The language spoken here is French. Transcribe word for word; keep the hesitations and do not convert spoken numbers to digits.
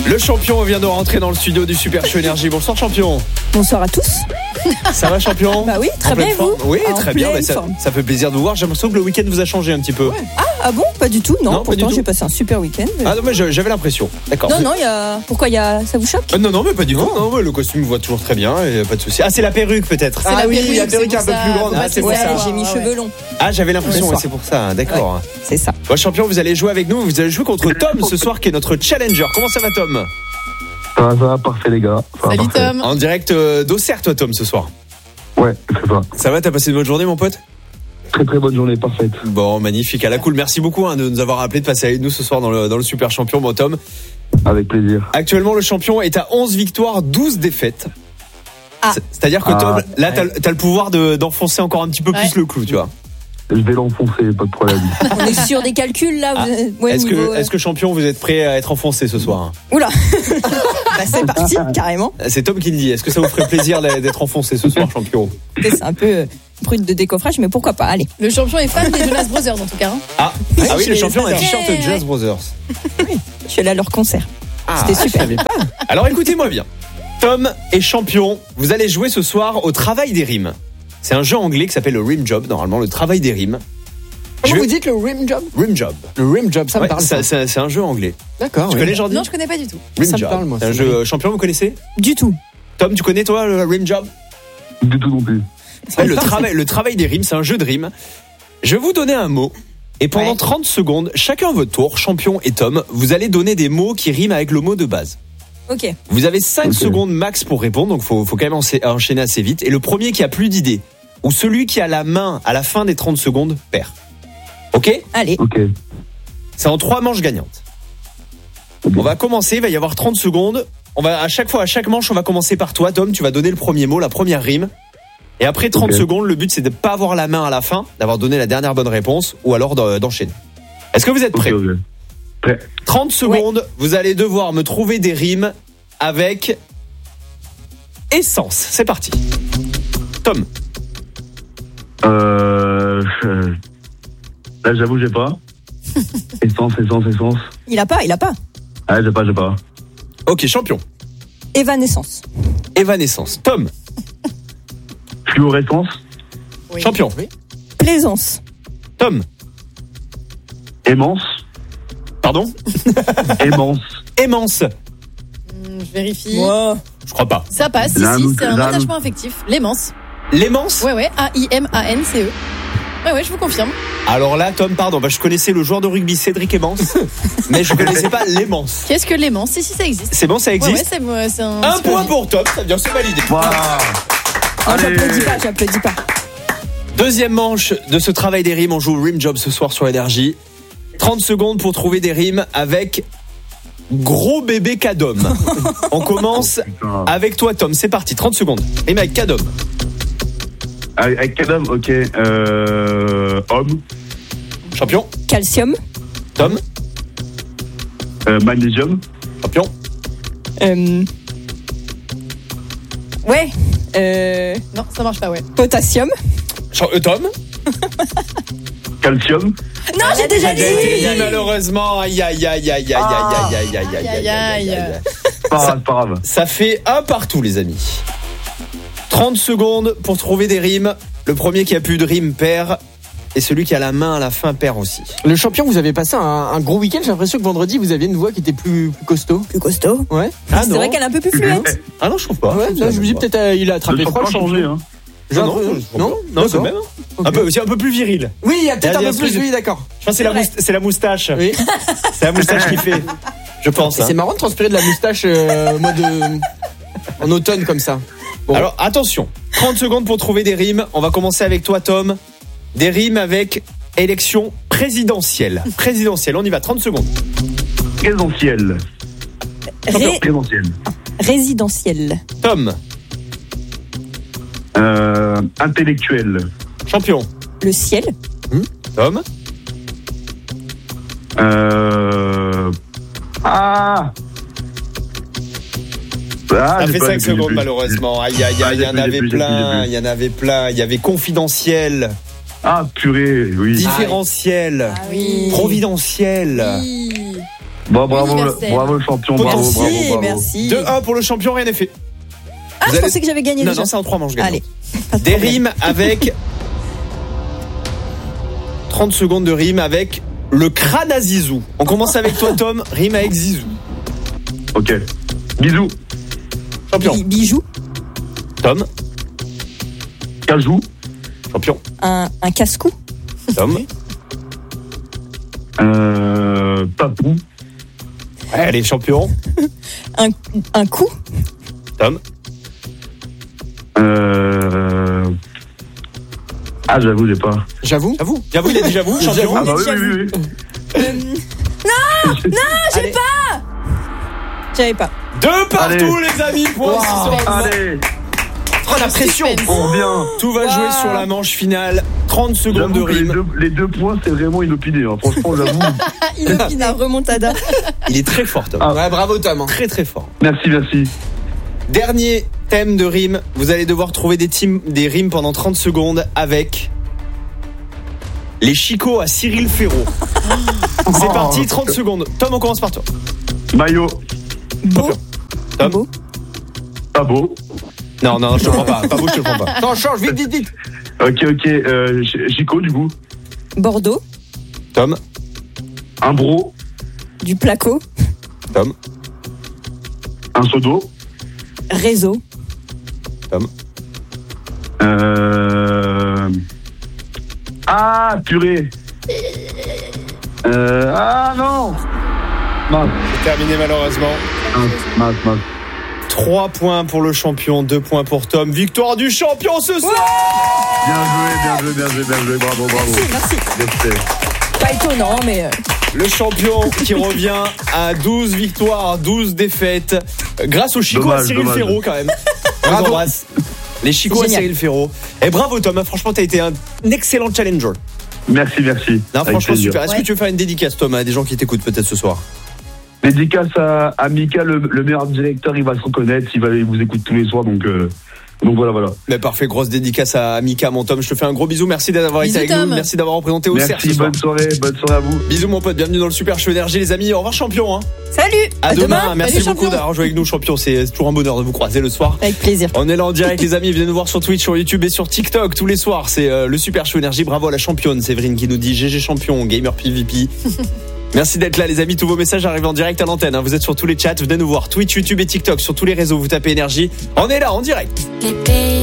Le champion vient de rentrer dans le studio du Super Show Énergie. Bonsoir champion. Bonsoir à tous. Ça va champion? Bah oui, très en bien et vous? Oui, en très bien. Bah, ça, ça fait plaisir de vous voir. J'ai l'impression que le week-end vous a changé un petit peu. Ouais. Ah, ah bon? Pas du tout. Non, non pourtant tout. j'ai passé un super week-end. Ah non, mais j'avais l'impression. D'accord. Non, non, il y a. Pourquoi il y a. Ça vous choque? euh, Non, non, mais pas du tout. Non, non, le costume me voit toujours très bien et pas de souci. Ah, c'est la perruque peut-être. C'est ah la oui, perruque, la perruque c'est un peu pour plus ça. grande. Ah, c'est ouais, pour ça. j'ai mis ouais. cheveux longs. Ah, j'avais l'impression. Ouais, ouais, c'est pour ça. D'accord. Ouais, c'est ça. Bon, champion, vous allez jouer avec nous. Vous allez jouer contre Tom ce soir, qui est notre challenger. Comment ça va, Tom? Ça va, ça va, parfait les gars. Ça va, Salut parfait. Tom. En direct euh, d'Auxerre, toi, Tom, ce soir. Ouais, c'est ça. Ça va? T'as passé une bonne journée, mon pote? Très très bonne journée, parfaite. Bon, magnifique, à la cool. Merci beaucoup hein, de nous avoir appelé, de passer avec nous ce soir dans le, dans le Super Champion, bon Tom. Avec plaisir. Actuellement, le champion est à onze victoires, douze défaites. Ah. C'est- C'est-à-dire que Ah. Tom, là, t'as, t'as le pouvoir de, d'enfoncer encore un petit peu Ouais. plus le clou, tu vois. Je vais l'enfoncer, pas de problème. On est sur des calculs là. Ah. Vous... Ouais, Est-ce niveau, que, euh, est-ce que champion, vous êtes prêt à être enfoncé ce soir? Oula. Bah, c'est parti, carrément. C'est Tom qui le dit. Est-ce que ça vous ferait plaisir d'être enfoncé ce soir, champion? C'est un peu euh, brut de décoffrage, mais pourquoi pas? Allez. Le champion est fan des Jonas Brothers en tout cas. hein. Ah, ah oui, le je champion a un les t-shirt adore. Jonas Brothers. Je suis allée à leur concert. Ah, C'était super. Alors écoutez-moi bien. Tom est champion. Vous allez jouer ce soir au travail des rimes. C'est un jeu anglais qui s'appelle le Rim Job, normalement le travail des rimes. Comment Je- vous dites le rim job? Rim Job. Le rim job, ça me Ouais, parle. ça- ça. c'est, c'est un jeu anglais. D'accord. Tu oui. connais Jordi? Non, je connais pas du tout. Rim Ça me Job. parle, moi, C'est un ça jeu me- euh, champion, vous connaissez? Du tout. Tom, tu connais toi le Rim Job? Du tout non plus. Ouais, le, travail, le travail des rimes, c'est un jeu de rimes. Je vais vous donner un mot. Et pendant Ouais. trente secondes, chacun à votre tour, champion et Tom, vous allez donner des mots qui riment avec le mot de base. Ok. Vous avez cinq Ok. secondes max pour répondre, donc faut, faut quand même encha- enchaîner assez vite. Et le premier qui a plus d'idées, ou celui qui a la main à la fin des trente secondes, perd. Ok? Allez. Ok. C'est en trois manches gagnantes. On va commencer, il va y avoir trente secondes. On va, à chaque fois, à chaque manche, on va commencer par toi, Tom. Tu vas donner le premier mot, la première rime. Et après trente Ok. secondes, le but c'est de ne pas avoir la main à la fin, d'avoir donné la dernière bonne réponse, ou alors d'en- d'enchaîner. Est-ce que vous êtes Ok, prêts? ok. Prêt. trente secondes, vous allez devoir me trouver des rimes avec essence. C'est parti. Tom, Euh... euh, Là, j'avoue, j'ai pas. Essence, essence, essence. Il a pas, il a pas. Ah, j'ai pas, j'ai pas. ok, champion. Évanescence. Évanescence. Tom, Fluorescence. Oui. champion. Oui. Plaisance. Tom, Aimance. pardon. Aimance. Aimance. Hum, je vérifie. Wow. Je crois pas. Ça passe, si, Là, si, nous- c'est un là, attachement affectif. L'aimance. L'aimance. Ouais, ouais, A I M A N C E. Ouais, ouais, je vous confirme. Alors là, Tom, pardon, bah, je connaissais le joueur de rugby Cédric Aimance, mais je connaissais pas l'aimance. Qu'est-ce que l'aimance? Si, si, ça existe. C'est bon, ça Ouais, ouais, existe. c'est, ouais, c'est un. Un super point jeu. pour Tom, ça vient se valider. Waouh. Ah, Allez. j'applaudis pas, j'applaudis pas. Deuxième manche de ce travail des rimes, on joue au Rim Job ce soir sur Énergie. trente secondes pour trouver des rimes avec gros bébé Cadom. On commence Putain. avec toi, Tom, c'est parti, trente secondes. Rime avec Cadom. Avec, avec quel homme? Ok. Euh... Homme. Champion. Calcium. Tom, Euh, magnésium. champion. Euh... Ouais. Euh... Non, ça marche pas, ouais. Potassium. Cha- euh, Tom. Calcium. Non, j'ai déjà dit. Dit, malheureusement, aïe aïe aïe aïe aïe aïe aïe aïe aïe aïe aïe aïe aïe aïe. Pas grave, pas grave. Ça fait un partout, les amis. trente secondes pour trouver des rimes. Le premier qui a plus de rimes perd. Et celui qui a la main à la fin perd aussi. Le champion, vous avez passé un, un gros week-end. J'ai l'impression que vendredi, vous aviez une voix qui était plus, plus costaud. Plus costaud. Ouais. Ah C'est non. vrai qu'elle est un peu plus fluette. Ah non, je trouve pas. Ouais, là, je me dis peut-être euh, il a attrapé Le froid, le temps champion. changé, hein. J'ai Non, un non, peu- je trouve non, pas. non, c'est d'accord. même. Ok. Un peu, c'est un peu plus viril. Oui, il y a peut-être Il y a un peu plus plus. de- Oui, d'accord. Je pense que c'est la, mousta- c'est la moustache. Oui. C'est la moustache qui fait. Je pense. Et hein. c'est marrant de transpirer de la moustache euh, au mois de... en automne comme ça. Bon. Alors attention, trente secondes pour trouver des rimes. On va commencer avec toi, Tom. Des rimes avec élection présidentielle. Présidentielle, on y va, trente secondes. Présentiel. Ré- Présentiel. résidentiel. Tom, Euh, intellectuel. champion. Le ciel. Tom, Euh... Ah. Ah, ça j'ai fait pas- cinq j'ai secondes plus. malheureusement. Aïe aïe Ah, aïe, il y j'ai en plus, j'ai avait plus, j'ai plein, plus, j'ai plus. il y en avait plein. Il y avait confidentiel, Ah, purée, oui. différentiel, oui. providentiel. Oui. Bon, bravo, le, Universel. bravo le champion, bravo, Merci, bravo, bravo. merci. deux un pour le champion, rien n'est fait. Ah, Vous je allez- pensais que j'avais gagné Non, déjà. non, c'est en trois manches gagnantes. Allez. Pas de Des problème. rimes avec trente secondes de rime avec le crâne à Zizou. On commence avec toi, Tom. Rime avec Zizou. Ok. Bisous. Champion. Bi- Bijou, Tom. Cajou. Champion. un, un casse-cou, Tom. Euh, Papou. Ouais, allez, champion. un, un coup, Tom. Euh... Ah, j'avoue, j'ai pas. J'avoue. J'avoue. J'avoue, il a dit j'avoue. Champion. Ah bah oui, déjà oui, oui. Euh, Allez. j'avais pas. Deux partout, Allez. les amis. Point. Wow, Suspense. allez, Oh, la pression. Suspense. on revient. Tout va Wow. jouer sur la manche finale. trente secondes de J'avoue que les rime. deux, les deux points, c'est vraiment inopiné. Hein. Franchement, j'avoue. Ah, il est La remontada. Il est très fort, Tom. Ah. Ouais, bravo Tom. hein. Très, très fort. Merci, merci. Dernier thème de rime. Vous allez devoir trouver des, teams, des rimes pendant trente secondes avec les chicots à Cyril Ferraud. C'est parti, trente secondes. Tom, on commence par toi. Maillot. Beau, Tom. beau, Pas beau. Non, non, je te prends pas. Pas beau, je te prends pas. Attends, change, vite, vite, vite. Ok, ok. Euh, Ch- Chico, du coup. Bordeaux, Tom. Un bro. du placo, Tom. Un seau d'eau. réseau, Tom. Euh... Ah, purée. Euh... Ah, non. Mince, C'est terminé malheureusement. mince, mince, mince. trois points pour le champion, deux points pour Tom. Victoire du champion ce soir. Bien joué, bien joué, bien joué, bien joué. Bravo, bravo. merci. Bien fait. Pas étonnant, mais euh, Le champion qui revient à douze victoires, douze défaites. euh, Grâce au Chico Dommage, à Cyril dommage. Ferraud quand même. On Bravo. vous embrasse. Les Chico C'est à génial. Cyril Ferraud. Et bravo Tom, hein, franchement t'as été un excellent challenger. Merci, merci. Non, Avec franchement plaisir. super. Est-ce Ouais. que tu veux faire une dédicace Tom à des gens qui t'écoutent peut-être ce soir? Dédicace à, à Mika, le, le meilleur directeur, il va se reconnaître, il, va, il vous écoute tous les soirs, donc, euh, donc voilà, voilà. Mais parfait, grosse dédicace à Mika, mon Tom. Je te fais un gros bisou. Merci d'avoir été Bisous, avec Tom. nous. Merci d'avoir représenté au cerf ce Merci, soir. bonne soirée, bonne soirée à vous. Bisous mon pote, bienvenue dans le Super Show Énergie les amis. Au revoir champion. Hein. salut. À, À demain. demain. Merci Salut, beaucoup champion. d'avoir joué avec nous champion. C'est toujours un bonheur de vous croiser le soir. Avec plaisir. On est là en direct les amis, venez nous voir sur Twitch, sur YouTube et sur TikTok tous les soirs. C'est euh, le Super Show Énergie. Bravo à la championne Séverine qui nous dit G G champion, gamer P V P. Merci d'être là les amis, tous vos messages arrivent en direct à l'antenne. hein. Vous êtes sur tous les chats, venez nous voir Twitch, YouTube et TikTok, sur tous les réseaux, vous tapez Énergie. On est là en direct. Les pays